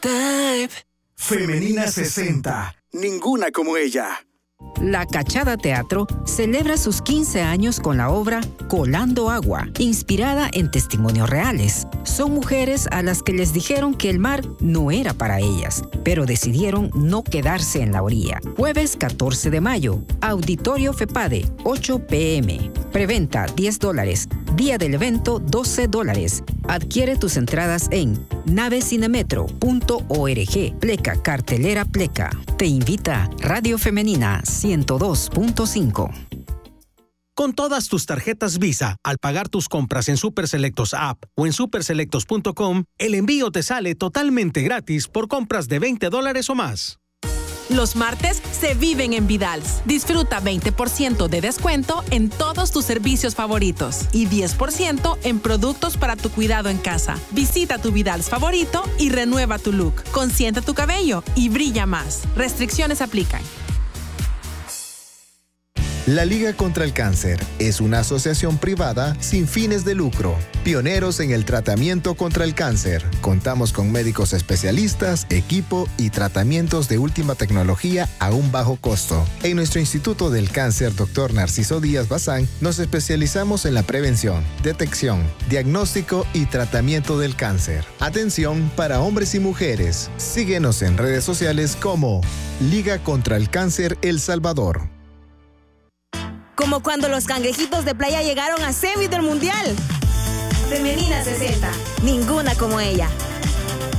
Type. Femenina 60. Ninguna como ella. La Cachada Teatro celebra sus 15 años con la obra Colando Agua, inspirada en testimonios reales. Son mujeres a las que les dijeron que el mar no era para ellas, pero decidieron no quedarse en la orilla. Jueves 14 de mayo, Auditorio FEPADE, 8 p.m. Preventa $10. Día del evento $12. Adquiere tus entradas en navecinemetro.org. Pleca, cartelera Pleca. Te invita Radio Femenina 102.5. Con todas tus tarjetas Visa, al pagar tus compras en Superselectos App o en superselectos.com, el envío te sale totalmente gratis por compras de $20 o más. Los martes se viven en Vidals. Disfruta 20% de descuento en todos tus servicios favoritos y 10% en productos para tu cuidado en casa. Visita tu Vidals favorito y renueva tu look. Consiente tu cabello y brilla más. Restricciones aplican. La Liga contra el Cáncer es una asociación privada sin fines de lucro, pioneros en el tratamiento contra el cáncer. Contamos con médicos especialistas, equipo y tratamientos de última tecnología a un bajo costo. En nuestro Instituto del Cáncer, Dr. Narciso Díaz Bazán, nos especializamos en la prevención, detección, diagnóstico y tratamiento del cáncer. Atención para hombres y mujeres. Síguenos en redes sociales como Liga contra el Cáncer El Salvador. Como cuando los cangrejitos de playa llegaron a semis del Mundial. Femenina 60. Ninguna como ella.